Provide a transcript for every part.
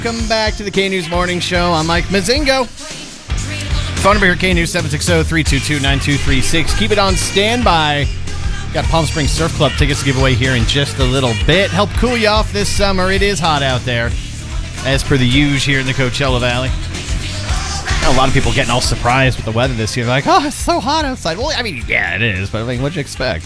Welcome back to the K-News Morning Show. I'm Mike Mazingo. Phone number here, K-News 760-322-9236. Keep it on standby. Got Palm Springs Surf Club tickets to give away here in just a little bit. Help cool you off this summer. It is hot out there, as per the huge here in the Coachella Valley. A lot of people getting all surprised with the weather this year. They're like, oh, it's so hot outside. Well, I mean, yeah, it is, but I mean, what'd you expect?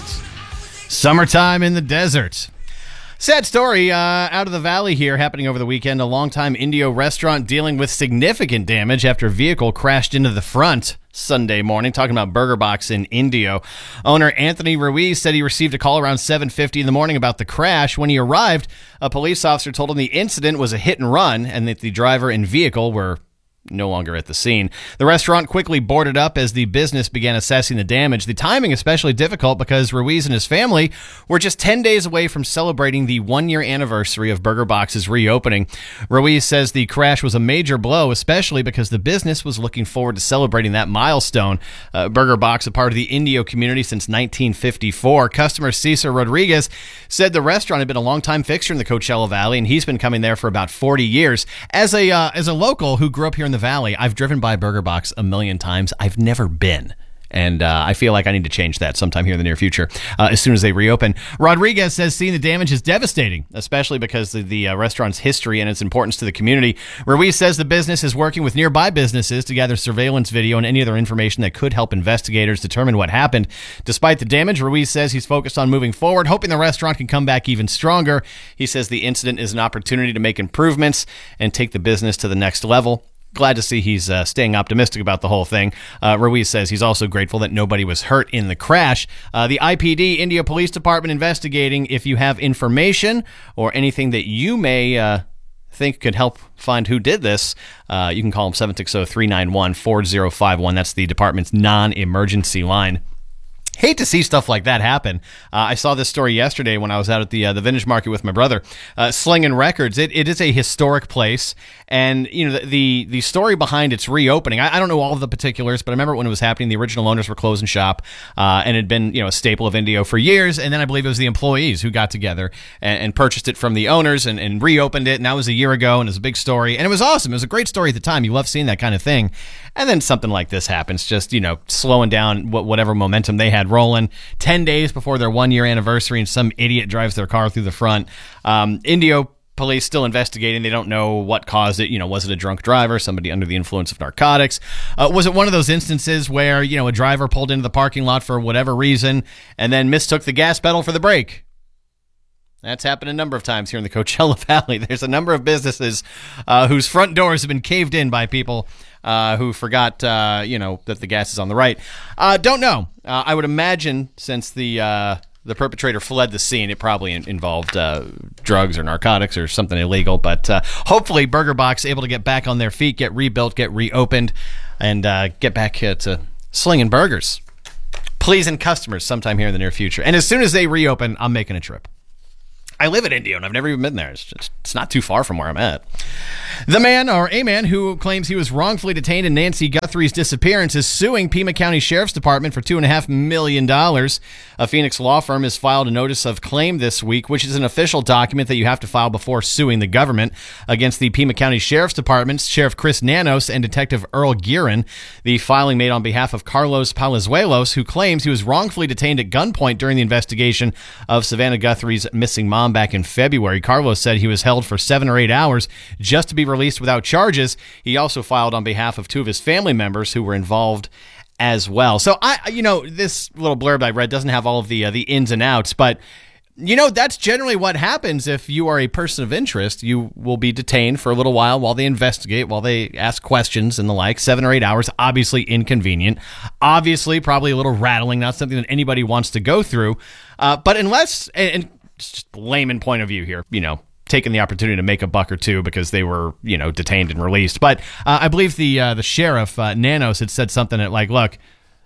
Summertime in the desert. Sad story out of the valley here happening over the weekend. A longtime Indio restaurant dealing with significant damage after a vehicle crashed into the front Sunday morning. Talking about Burger Box in Indio. Owner Anthony Ruiz said he received a call around 7:50 in the morning about the crash. When he arrived, a police officer told him the incident was a hit and run and that the driver and vehicle were no longer at the scene. The restaurant quickly boarded up as the business began assessing the damage. The timing especially difficult because Ruiz and his family were just 10 days away from celebrating the one-year anniversary of Burger Box's reopening. Ruiz says the crash was a major blow, especially because the business was looking forward to celebrating that milestone. Burger Box, a part of the Indio community since 1954. Customer Cesar Rodriguez said the restaurant had been a long-time fixture in the Coachella Valley, and he's been coming there for about 40 years. As a local who grew up here in the Valley, I've driven by Burger Box a million times. I've never been. And I feel like I need to change that sometime here in the near future as soon as they reopen. Rodriguez says seeing the damage is devastating, especially because of the restaurant's history and its importance to the community. Ruiz says the business is working with nearby businesses to gather surveillance video and any other information that could help investigators determine what happened. Despite the damage, Ruiz says he's focused on moving forward, hoping the restaurant can come back even stronger. He says the incident is an opportunity to make improvements and take the business to the next level. Glad to see he's staying optimistic about the whole thing. Ruiz says he's also grateful that nobody was hurt in the crash. The IPD, Indio Police Department, investigating. If you have information or anything that you may think could help find who did this, you can call them 760-391-4051. That's the department's non-emergency line. Hate to see stuff like that happen. I saw this story yesterday when I was out at the Vintage Market with my brother, slinging records. It is a historic place, and you know the story behind its reopening. I don't know all of the particulars, but I remember when it was happening, the original owners were closing shop, and it had been a staple of Indio for years. And then I believe it was the employees who got together and purchased it from the owners and reopened it. And that was a year ago, and it was a big story, and it was awesome. It was a great story at the time. You love seeing that kind of thing, and then something like this happens, just slowing down whatever momentum they had rolling 10 days before their one-year anniversary, and some idiot drives their car through the front. Indio police still investigating. They don't know what caused it. Was it a drunk driver, somebody under the influence of narcotics? Was it one of those instances where a driver pulled into the parking lot for whatever reason and then mistook the gas pedal for the brake? That's happened a number of times here in the Coachella Valley. There's a number of businesses whose front doors have been caved in by people who forgot, that the gas is on the right. Don't know. I would imagine since the perpetrator fled the scene, it probably involved drugs or narcotics or something illegal. But hopefully Burger Box able to get back on their feet, get rebuilt, get reopened, and get back to slinging burgers, pleasing customers sometime here in the near future. And as soon as they reopen, I'm making a trip. I live in Indio, and I've never even been there. It's not too far from where I'm at. A man who claims he was wrongfully detained in Nancy Guthrie's disappearance is suing Pima County Sheriff's Department for $2.5 million. A Phoenix law firm has filed a notice of claim this week, which is an official document that you have to file before suing the government, against the Pima County Sheriff's Department, Sheriff Chris Nanos, and Detective Earl Guerin. The filing made on behalf of Carlos Palazuelos, who claims he was wrongfully detained at gunpoint during the investigation of Savannah Guthrie's missing mom back in February. Carlos said he was held for 7 or 8 hours just to be released without charges. He also filed on behalf of 2 of his family members who were involved as well. So this little blurb I read doesn't have all of the ins and outs, but that's generally what happens if you are a person of interest. You will be detained for a little while they investigate, while they ask questions and the like. 7 or 8 hours, obviously inconvenient, obviously probably a little rattling, not something that anybody wants to go through. But unless, and just layman point of view here, taking the opportunity to make a buck or two because they were, detained and released. But I believe the sheriff, Nanos, had said something like, look,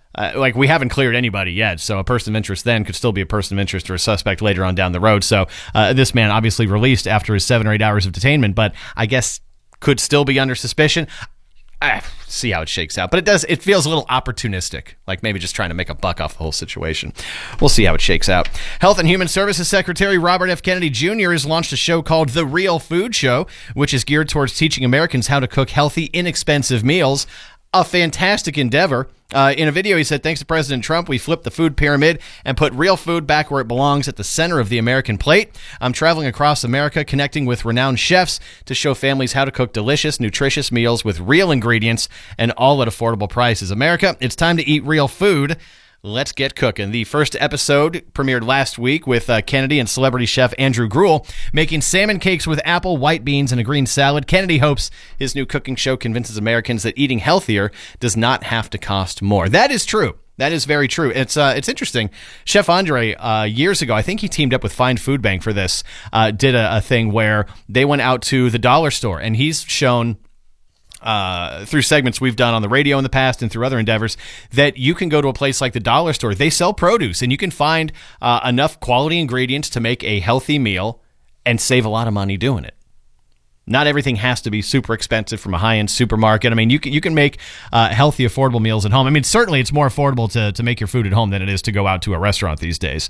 we haven't cleared anybody yet, so a person of interest then could still be a person of interest or a suspect later on down the road. So this man obviously released after his 7 or 8 hours of detainment, but I guess could still be under suspicion. See how it shakes out. But it feels a little opportunistic, like maybe just trying to make a buck off the whole situation. We'll see how it shakes out. Health and Human Services Secretary Robert F. Kennedy Jr. has launched a show called The Real Food Show, which is geared towards teaching Americans how to cook healthy, inexpensive meals. A fantastic endeavor. In a video, he said, thanks to President Trump, we flipped the food pyramid and put real food back where it belongs, at the center of the American plate. I'm traveling across America, connecting with renowned chefs to show families how to cook delicious, nutritious meals with real ingredients and all at affordable prices. America, it's time to eat real food. Let's get cooking. The first episode premiered last week with Kennedy and celebrity chef Andrew Gruel making salmon cakes with apple, white beans, and a green salad. Kennedy hopes his new cooking show convinces Americans that eating healthier does not have to cost more. That is true. That is very true. It's interesting. Chef Andre, years ago, I think he teamed up with Find Food Bank for this, did a thing where they went out to the dollar store, and he's shown through segments we've done on the radio in the past and through other endeavors that you can go to a place like the dollar store. They sell produce, and you can find enough quality ingredients to make a healthy meal and save a lot of money doing it. Not everything has to be super expensive from a high-end supermarket. I mean, you can make healthy, affordable meals at home. I mean, certainly it's more affordable to make your food at home than it is to go out to a restaurant these days.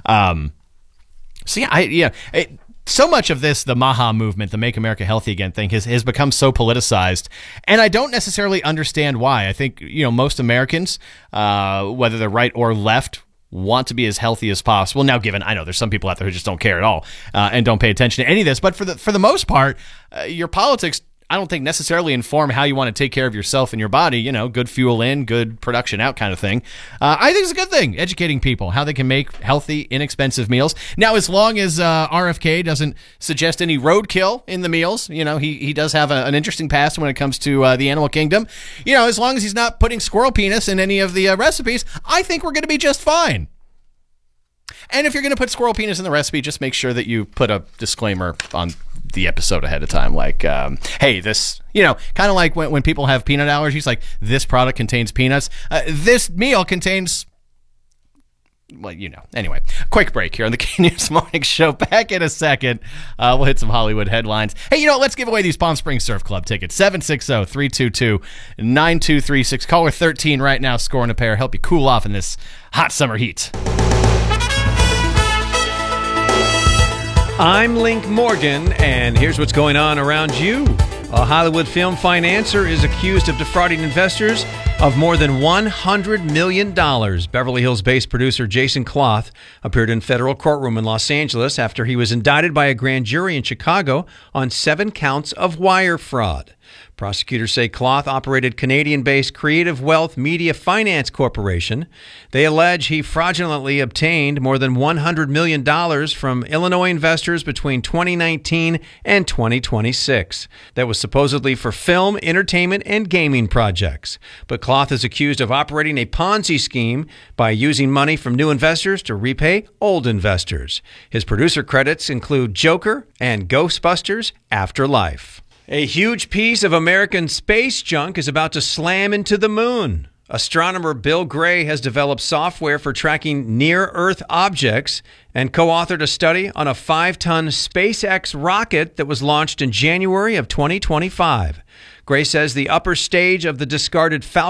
So much of this, the MAHA movement, the Make America Healthy Again thing, has become so politicized, and I don't necessarily understand why. I think most Americans, whether they're right or left, want to be as healthy as possible. Now, given I know there's some people out there who just don't care at all and don't pay attention to any of this, but for the most part, your politics, I don't think necessarily inform how you want to take care of yourself and your body. Good fuel in, good production out kind of thing. I think it's a good thing, educating people how they can make healthy, inexpensive meals. Now, as long as RFK doesn't suggest any roadkill in the meals, he does have an interesting past when it comes to the animal kingdom. As long as he's not putting squirrel penis in any of the recipes, I think we're going to be just fine. And if you're going to put squirrel penis in the recipe, just make sure that you put a disclaimer on the episode ahead of time, like, hey, this, kind of like when people have peanut allergies, like, this product contains peanuts. This meal contains, Anyway, quick break here on the K News Morning Show. Back in a second. We'll hit some Hollywood headlines. Hey, let's give away these Palm Springs Surf Club tickets. 760-322-9236. Caller 13 right now, scoring a pair. Help you cool off in this hot summer heat. I'm Link Morgan, and here's what's going on around you. A Hollywood film financier is accused of defrauding investors of more than $100 million. Beverly Hills-based producer Jason Kloth appeared in federal courtroom in Los Angeles after he was indicted by a grand jury in Chicago on 7 counts of wire fraud. Prosecutors say Kloth operated Canadian-based Creative Wealth Media Finance Corporation. They allege he fraudulently obtained more than $100 million from Illinois investors between 2019 and 2026. That was supposedly for film, entertainment, and gaming projects. But Kloth is accused of operating a Ponzi scheme by using money from new investors to repay old investors. His producer credits include Joker and Ghostbusters Afterlife. A huge piece of American space junk is about to slam into the moon. Astronomer Bill Gray has developed software for tracking near-Earth objects and co-authored a study on a 5-ton SpaceX rocket that was launched in January of 2025. Gray says the upper stage of the discarded Falcon